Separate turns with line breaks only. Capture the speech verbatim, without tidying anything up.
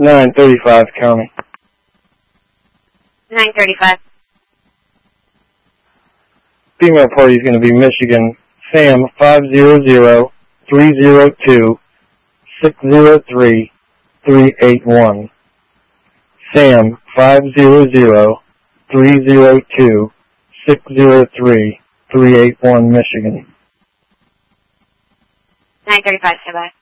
nine thirty-five, county.
nine thirty-five.
Female party is going to be Michigan. Sam five zero zero three zero two six zero three three eight one. Sam five zero zero three zero two six zero three three eight one, Michigan.
nine thirty-five, goodbye.